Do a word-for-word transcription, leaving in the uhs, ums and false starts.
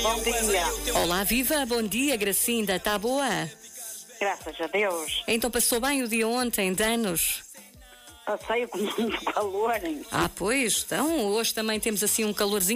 Bom dia. Olá, viva, bom dia, Gracinda, está boa? Graças a Deus. Então passou bem o dia ontem, de anos? Passei com muito calor. Hein? Ah, pois, então hoje também temos assim um calorzinho.